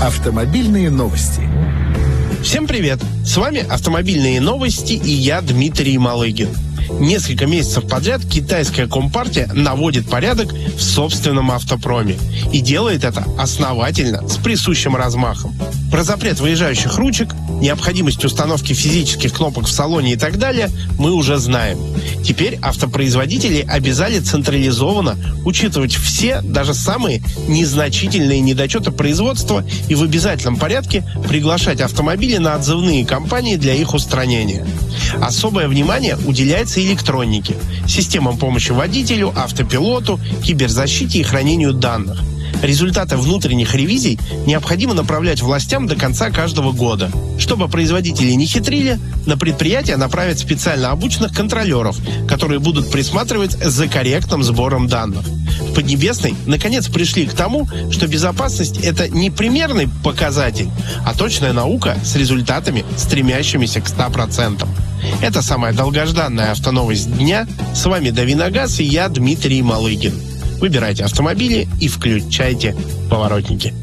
Автомобильные новости. Всем привет! С вами «Автомобильные новости» и я, Дмитрий Малыгин. Несколько месяцев подряд китайская компартия наводит порядок в собственном автопроме. И делает это основательно, с присущим размахом. Про запрет выезжающих ручек, необходимость установки физических кнопок в салоне и так далее мы уже знаем. Теперь автопроизводители обязали централизованно учитывать все, даже самые незначительные недочеты производства и в обязательном порядке приглашать автомобили на отзывные кампании для их устранения. Особое внимание уделяется электронике, системам помощи водителю, автопилоту, киберзащите и хранению данных. Результаты внутренних ревизий необходимо направлять властям до конца каждого года. Чтобы производители не хитрили, на предприятие направят специально обученных контролеров, которые будут присматривать за корректным сбором данных. В Поднебесной наконец пришли к тому, что безопасность – это не примерный показатель, а точная наука с результатами, стремящимися к 100%. Это самая долгожданная автоновость дня. С вами Давиногаз и я, Дмитрий Малыгин. Выбирайте автомобили и включайте поворотники.